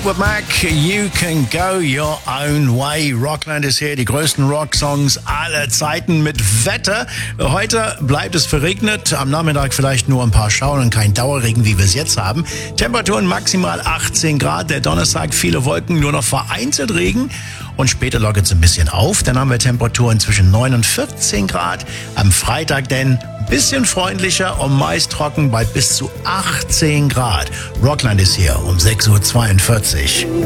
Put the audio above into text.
Fleetwood Mac, You Can Go Your Own Way. Rockland ist hier, die größten Rocksongs aller Zeiten mit Wetter. Heute bleibt es verregnet, am Nachmittag vielleicht nur ein paar Schauer und kein Dauerregen, wie wir es jetzt haben. Temperaturen maximal 18 Grad, der Donnerstag viele Wolken, nur noch vereinzelt Regen. Und später lockert es ein bisschen auf, dann haben wir Temperaturen zwischen 9 und 14 Grad. Am Freitag dann ein bisschen freundlicher und meist trocken bei bis zu 18 Grad. Rockland ist hier um 6:42 Uhr.